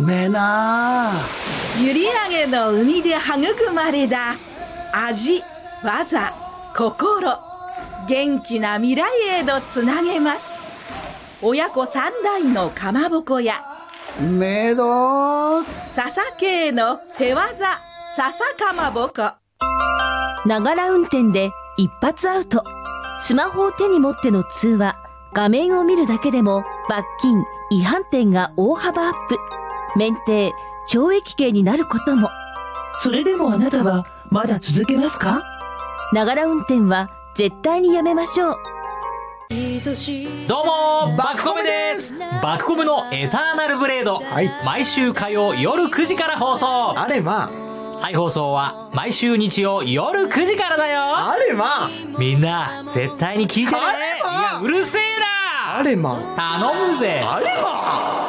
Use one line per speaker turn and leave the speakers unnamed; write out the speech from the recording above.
めえな。
閖上の海で育まれた味、技、心、元気な未来へとつなげます。親子三代のかまぼこ屋
めど
笹系の手技笹かまぼこ。
ながら運転で一発アウト。スマホを手に持っての通話、画面を見るだけでも罰金、違反点が大幅アップ。免停、懲役刑になることも。
それでもあなたはまだ続けますか？
ながら運転は絶対にやめましょう。
どうもバクコムです。バクコムのエターナルブレード、
はい、
毎週火曜夜9時から放送。
あれまあ。
再放送は毎週日曜夜9時からだよ。
あれまあ。
みんな絶対に聞いてね。いやうるせえな。
あれまあ。
頼むぜ。
あれまあ。